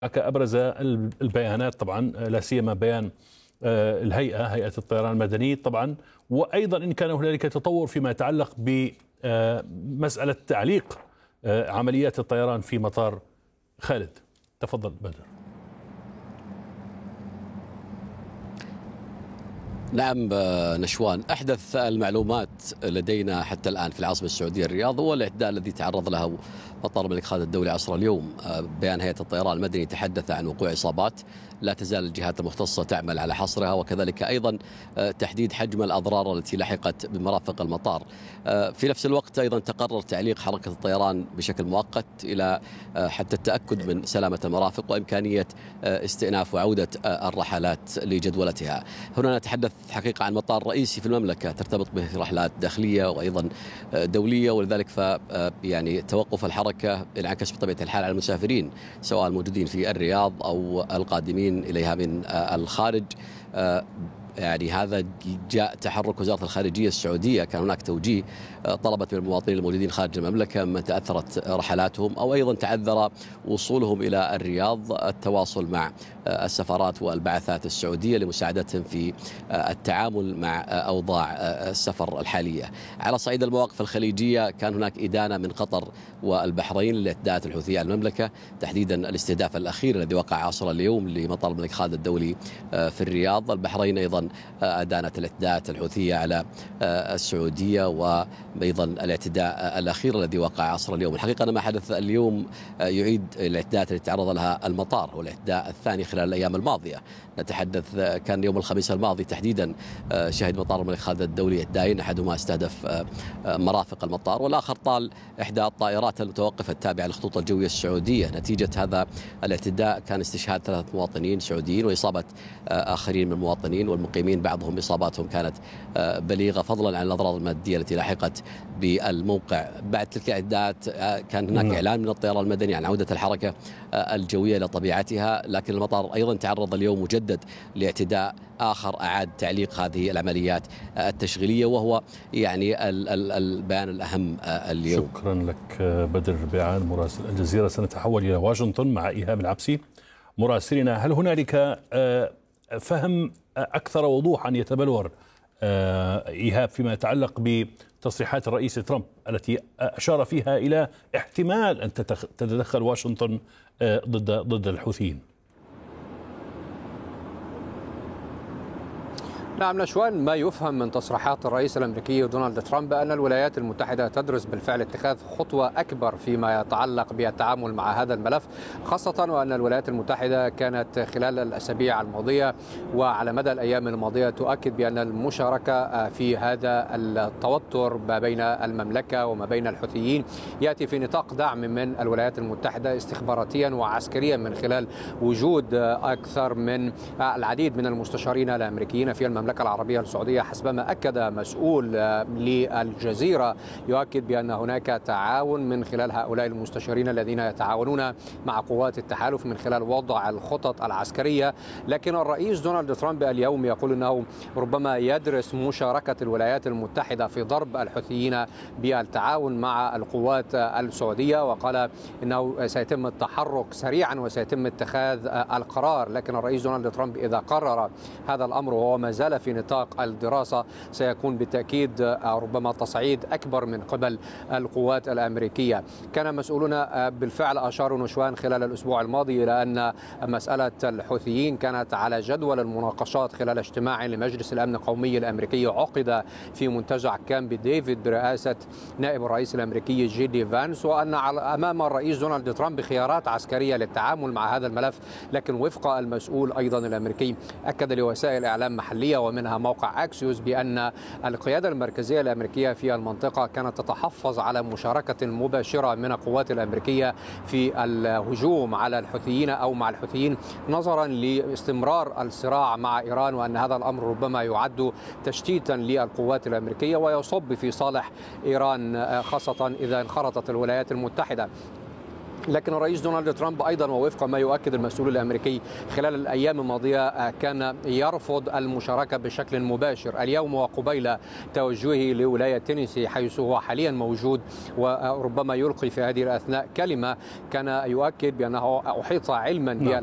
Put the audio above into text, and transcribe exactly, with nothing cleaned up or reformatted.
أبرز البيانات طبعا، لا سيما بيان الهيئة هيئة الطيران المدني طبعا، وأيضا إن كان هنالك تطور فيما يتعلق بمسألة تعليق عمليات الطيران في مطار خالد. تفضل بدر. نعم نشوان، أحدث المعلومات لدينا حتى الآن في العاصمة السعودية الرياض هو الاعتداء الذي تعرض له مطار الملك خالد الدولي عصر اليوم. بيان هيئة الطيران المدني تحدث عن وقوع إصابات، لا تزال الجهات المختصة تعمل على حصرها، وكذلك أيضا تحديد حجم الأضرار التي لحقت بمرافق المطار. في نفس الوقت أيضا تقرر تعليق حركة الطيران بشكل مؤقت إلى حتى التأكد من سلامة المرافق وإمكانية استئناف وعودة الرحلات لجدولتها. هنا نتحدث حقيقة عن مطار رئيسي في المملكة ترتبط به رحلات داخلية وأيضا دولية، ولذلك ف يعني توقف الحركة انعكس بطبيعة الحال على المسافرين سواء الموجودين في الرياض أو القادمين إليها من الخارج. يعني هذا جاء تحرك وزارة الخارجية السعودية، كان هناك توجيه طلبت من المواطنين الموجودين خارج المملكة من تأثرت رحلاتهم أو أيضا تعذر وصولهم إلى الرياض التواصل مع السفارات والبعثات السعودية لمساعدتهم في التعامل مع أوضاع السفر الحالية. على صعيد المواقف الخليجية كان هناك إدانة من قطر والبحرين للاعتداءات الحوثية على المملكة، تحديدا الاستهداف الأخير الذي وقع عصر اليوم لمطار الملك خالد الدولي في الرياض. البحرين أيضا أدانت الاعتداءات الحوثية على السعودية وأيضا الاعتداء الأخير الذي وقع عصر اليوم. الحقيقة أن ما حدث اليوم يعيد الاعتداءات التي تعرض لها المطار، والاعتداء الثاني خلال الأيام الماضية. نتحدث كان يوم الخميس الماضي تحديدا شهد مطار الملك خالد الدولي اعتداءين، أحدهما استهدف مرافق المطار والآخر طال إحدى الطائرات المتوقفة التابعة للخطوط الجوية السعودية. نتيجة هذا الاعتداء كان استشهاد ثلاث مواطنين سعوديين وإصابة آخرين من المواطنين والمقيمين، بعضهم إصاباتهم كانت بليغة فضلا عن الأضرار المادية التي لحقت بالموقع. بعد تلك الاعتداءات كان هناك إعلان من الطيران المدني عن عودة الحركة الجوية إلى طبيعتها، لكن المطار أيضا تعرض اليوم مجدد لاعتداء آخر أعاد تعليق هذه العمليات التشغيلية، وهو يعني البيان الأهم اليوم. شكرا لك بدر بيعان مراسل الجزيرة. سنتحول إلى واشنطن مع إيهاب العبسي مراسلنا. هل هنالك فهم أكثر وضوحا يتبلور إيهاب فيما يتعلق بتصريحات الرئيس ترامب التي أشار فيها إلى احتمال أن تتدخل واشنطن ضد ضد الحوثيين؟ نعم نشوان، ما يفهم من تصريحات الرئيس الأمريكي دونالد ترامب أن الولايات المتحدة تدرس بالفعل اتخاذ خطوة أكبر فيما يتعلق بالتعامل مع هذا الملف، خاصة وأن الولايات المتحدة كانت خلال الأسابيع الماضية وعلى مدى الأيام الماضية تؤكد بأن المشاركة في هذا التوتر ما بين المملكة وما بين الحوثيين يأتي في نطاق دعم من الولايات المتحدة استخباراتيا وعسكريا من خلال وجود أكثر من العديد من المستشارين الأمريكيين في المملكة العربية السعودية، حسبما أكد مسؤول للجزيرة يؤكد بأن هناك تعاون من خلال هؤلاء المستشارين الذين يتعاونون مع قوات التحالف من خلال وضع الخطط العسكرية. لكن الرئيس دونالد ترامب اليوم يقول أنه ربما يدرس مشاركة الولايات المتحدة في ضرب الحوثيين بالتعاون مع القوات السعودية، وقال أنه سيتم التحرك سريعا وسيتم اتخاذ القرار. لكن الرئيس دونالد ترامب إذا قرر هذا الأمر وهو ما زال في نطاق الدراسة سيكون بالتأكيد ربما تصعيد أكبر من قبل القوات الأمريكية. كان مسؤولون بالفعل أشاروا نشوان خلال الأسبوع الماضي إلى أن مسألة الحوثيين كانت على جدول المناقشات خلال اجتماع لمجلس الأمن القومي الأمريكي عقد في منتجع كامب ديفيد برئاسة نائب الرئيس الأمريكي جي دي فانس، وأن أمام الرئيس دونالد ترامب خيارات عسكرية للتعامل مع هذا الملف. لكن وفق المسؤول أيضا الأمريكي أكد لوسائل إعلام محلية ومنها موقع أكسيوس بأن القيادة المركزية الأمريكية في المنطقة كانت تتحفظ على مشاركة مباشرة من القوات الأمريكية في الهجوم على الحوثيين أو مع الحوثيين نظرا لاستمرار الصراع مع إيران، وأن هذا الأمر ربما يعد تشتيتا للقوات الأمريكية ويصب في صالح إيران خاصة إذا انخرطت الولايات المتحدة. لكن الرئيس دونالد ترامب أيضا ووفق ما يؤكد المسؤول الأمريكي خلال الأيام الماضية كان يرفض المشاركة بشكل مباشر. اليوم وقبيل توجهه لولاية تينيسي حيث هو حاليا موجود وربما يلقي في هذه الأثناء كلمة، كان يؤكد بأنه أحيط علما